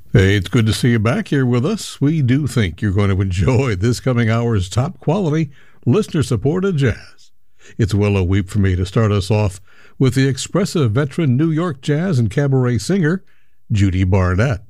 Hey, it's good to see you back here with us. We do think you're going to enjoy this coming hour's top quality, listener-supported jazz. It's well a week for me to start us off with the expressive veteran New York jazz and cabaret singer, Judy Barnett.